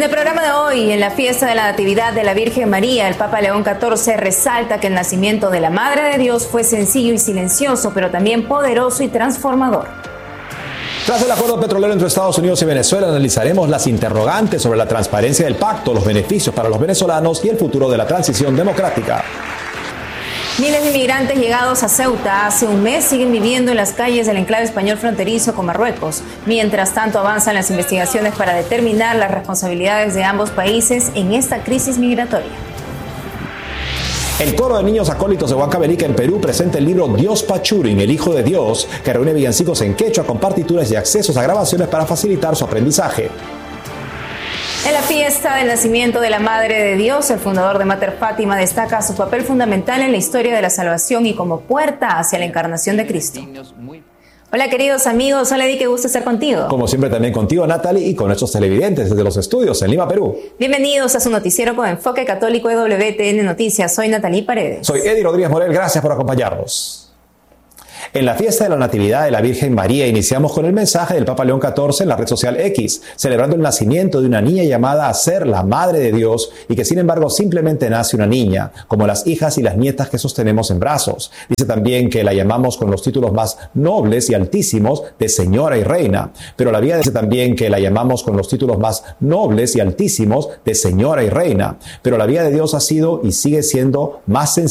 En el programa de hoy, en la fiesta de la Natividad de la Virgen María, el Papa León XIV resalta que el nacimiento de la Madre de Dios fue sencillo y silencioso, pero también poderoso y transformador. Tras el acuerdo petrolero entre Estados Unidos y Venezuela, analizaremos las interrogantes sobre la transparencia del pacto, los beneficios para los venezolanos y el futuro de la transición democrática. Miles de inmigrantes llegados a Ceuta hace un mes siguen viviendo en las calles del enclave español fronterizo con Marruecos. Mientras tanto, avanzan las investigaciones para determinar las responsabilidades de ambos países en esta crisis migratoria. El coro de niños acólitos de Huancavelica en Perú presenta el libro Dios Pachurin, el Hijo de Dios, que reúne villancicos en quechua con partituras y accesos a grabaciones para facilitar su aprendizaje. En la fiesta del nacimiento de la Madre de Dios, el fundador de Mater Fátima destaca su papel fundamental en la historia de la salvación y como puerta hacia la encarnación de Cristo. Hola queridos amigos, hola Eddie, qué gusto estar contigo. Como siempre también contigo Natalie y con nuestros televidentes desde los estudios en Lima, Perú. Bienvenidos a su noticiero con enfoque católico de WTN Noticias. Soy Natalie Paredes. Soy Eddie Rodríguez Morel, gracias por acompañarnos. En la fiesta de la Natividad de la Virgen María iniciamos con el mensaje del Papa León XIV en la red social X, celebrando el nacimiento de una niña llamada a ser la Madre de Dios y que sin embargo simplemente nace una niña, como las hijas y las nietas que sostenemos en brazos. Dice también que la llamamos con los títulos más nobles y altísimos de Señora y Reina, pero la vida dice también que la llamamos con los títulos más nobles y altísimos de Señora y Reina, pero la vida de Dios ha sido y sigue siendo más sencilla